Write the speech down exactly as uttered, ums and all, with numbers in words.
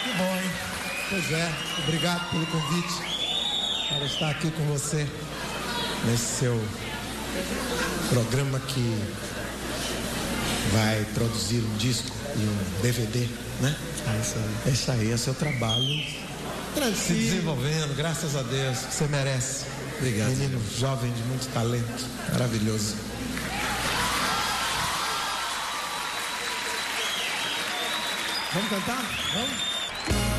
Que bom, hein? Pois é, obrigado pelo convite para estar aqui com você nesse seu programa que vai produzir um disco e um D V D, né? É isso aí. É isso aí, é seu trabalho. Se desenvolvendo, graças a Deus. Você merece. Obrigado. Menino jovem de muito talento, maravilhoso. Vamos cantar? Vamos?